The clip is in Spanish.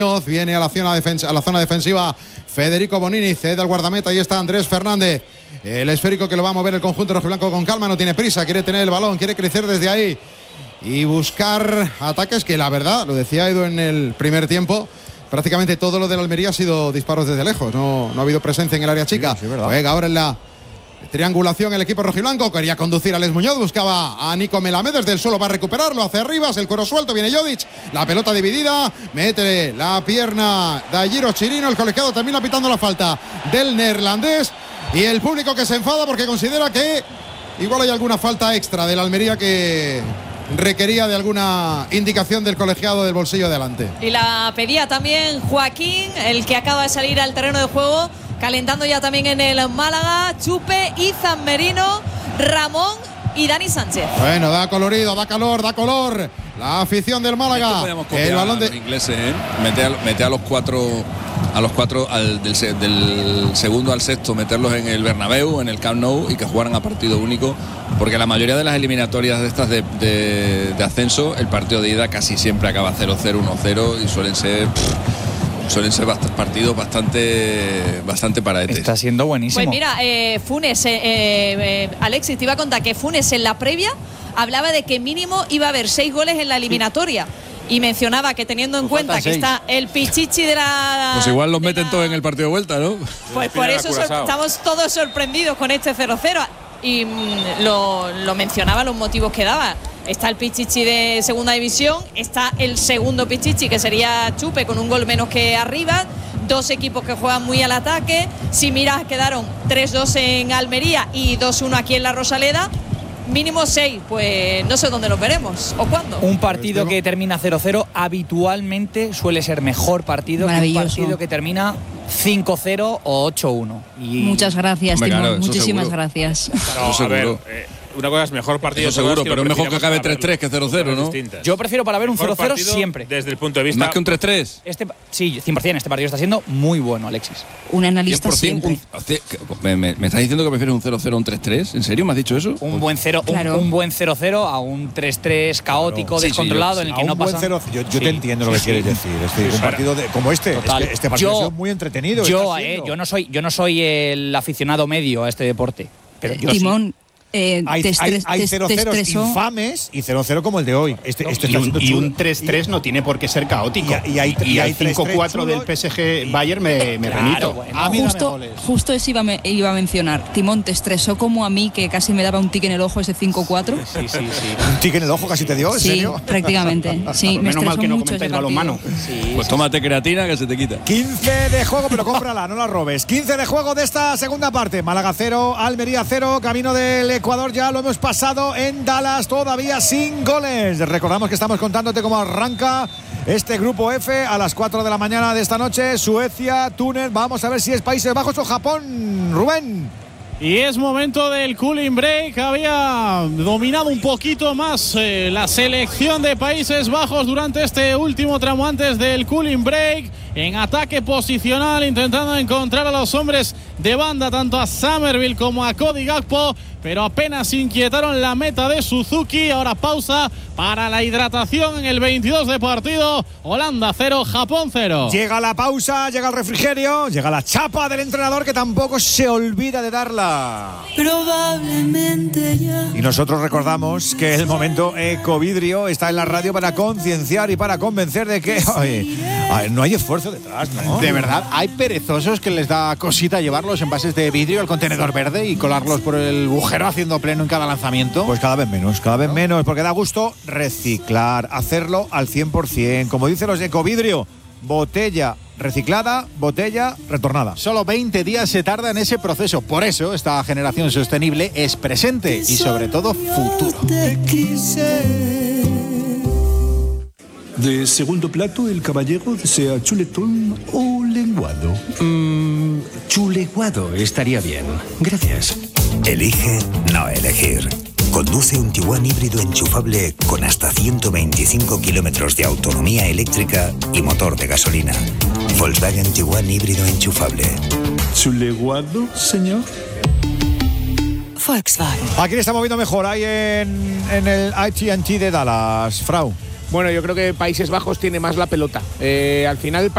Viene a la zona defensiva Federico Bonini, cede al guardameta, ahí está Andrés Fernández. El esférico que lo va a mover el conjunto rojiblanco con calma, no tiene prisa, quiere tener el balón, quiere crecer desde ahí y buscar ataques que, la verdad, lo decía Edu en el primer tiempo, prácticamente todo lo de la Almería ha sido disparos desde lejos, no ha habido presencia en el área chica. Sí, juega ahora en la triangulación el equipo rojiblanco, quería conducir a Les Muñoz, buscaba a Nico Melamed, desde el suelo va a recuperarlo, hacia arriba, el cuero suelto, viene Jodic, la pelota dividida, mete la pierna Dairo Chirino, el colegiado termina pitando la falta del neerlandés y el público que se enfada porque considera que igual hay alguna falta extra del Almería que requería de alguna indicación del colegiado del bolsillo de adelante. Y la pedía también Joaquín, el que acaba de salir al terreno de juego, calentando ya también en el Málaga, Chupe, Izan Merino, Ramón y Dani Sánchez. Bueno, da colorido, da calor, da color la afición del Málaga. El balón de los ingleses, mete a los cuatro del segundo al sexto, meterlos en el Bernabéu, en el Camp Nou, y que jugaran a partido único, porque la mayoría de las eliminatorias de estas de ascenso, el partido de ida casi siempre acaba 0-0, 1-0 y suelen ser partidos bastante paraetes. Está siendo buenísimo. Pues mira, Funes, Alexis, te iba a contar que Funes en la previa hablaba de que mínimo iba a haber 6 goles en la eliminatoria. Y mencionaba que, teniendo en cuenta que está el Pichichi de la... Pues igual los meten todos en el partido de vuelta, ¿no? Pues por eso estamos todos sorprendidos con este 0-0. Y lo mencionaba, los motivos que daba. Está el Pichichi de segunda división, está el segundo Pichichi, que sería Chupe, con un gol menos que arriba. 2 equipos que juegan muy al ataque. Si miras, quedaron 3-2 en Almería y 2-1 aquí en la Rosaleda. Mínimo 6, pues no sé dónde los veremos o cuándo. Un partido que termina 0-0 habitualmente suele ser mejor partido que un partido que termina 5-0 o 8-1. Muchas gracias, Timón. Muchísimas gracias. A ver, una cosa es mejor partido. Eso seguro, pero es mejor que acabe 3-3 que 0-0, ¿no? Yo prefiero para ver un 0-0 siempre. Desde el punto de vista. Más que un 3-3. Sí, 100%. Este partido está siendo muy bueno, Alexis. Un analista siempre. ¿Me estás diciendo que prefieres un 0-0 a un 3-3? ¿En serio me has dicho eso? Un buen 0-0 a un 3-3 caótico, descontrolado, en el que no pasa. Yo te entiendo lo que quieres decir. Un partido como este. Este partido es muy entretenido. Yo no soy el aficionado medio a este deporte. Pero yo Timón. Hay 0-0 infames y 0-0 como el de hoy. Y un 3-3 no tiene por qué ser caótico. Y hay 5-4 del PSG Bayern me remito. Bueno. Justo eso iba a mencionar. Timón, ¿te estresó como a mí, que casi me daba un tic en el ojo ese 5-4? Sí. ¿Un tic en el ojo casi te dio? ¿En serio? Sí, prácticamente. Sí, me menos mal que no mucho comentáis balonmano. Pues tómate creatina que se te quita. 15 de juego, pero cómprala, no la robes. 15 de juego de esta segunda parte. Málaga 0, Almería 0, camino del Ecuador, ya lo hemos pasado en Dallas, todavía sin goles. Recordamos que estamos contándote cómo arranca este grupo F a las 4 de la mañana de esta noche. Suecia, Túnez, vamos a ver si es Países Bajos o Japón. Rubén. Y es momento del cooling break. Había dominado un poquito más la selección de Países Bajos durante este último tramo antes del cooling break. En ataque posicional, intentando encontrar a los hombres de banda, tanto a Summerville como a Cody Gakpo, pero apenas inquietaron la meta de Suzuki. Ahora pausa para la hidratación en el 22 de partido. Holanda 0, Japón 0. Llega la pausa, llega el refrigerio, llega la chapa del entrenador, que tampoco se olvida de darla. Probablemente ya. Y nosotros recordamos que el momento Ecovidrio está en la radio para concienciar y para convencer de que no hay esfuerzo detrás, ¿no? De verdad, hay perezosos que les da cosita llevar los envases de vidrio al contenedor verde y colarlos por el agujero haciendo pleno en cada lanzamiento. Pues cada vez menos, porque da gusto reciclar, hacerlo al 100%. Como dicen los de Ecovidrio, botella reciclada, botella retornada. Solo 20 días se tarda en ese proceso. Por eso esta generación sostenible es presente y sobre todo futuro. De segundo plato, el caballero desea chuletón o lenguado. Chuleguado estaría bien. Gracias. Elige no elegir. Conduce un Tiguan híbrido enchufable con hasta 125 kilómetros de autonomía eléctrica y motor de gasolina. Volkswagen Tiguan híbrido enchufable. ¿Chuleguado, señor? Volkswagen. ¿A quién está moviendo mejor ahí en el AT&T de Dallas, Frau? Bueno, yo creo que Países Bajos tiene más la pelota. Al final